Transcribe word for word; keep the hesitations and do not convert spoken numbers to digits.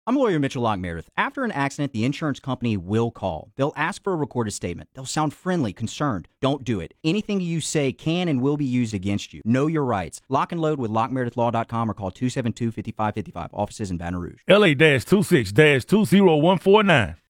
I'm lawyer Mitchell Lock Meredith. After an accident, the insurance company will call. They'll ask for a recorded statement. They'll sound friendly, concerned. Don't do it. Anything you say can and will be used against you. Know your rights. Lock and load with lock meredith law dot com or call two seven two, five five five five. Offices in Baton Rouge. L A twenty-six two zero one four nine.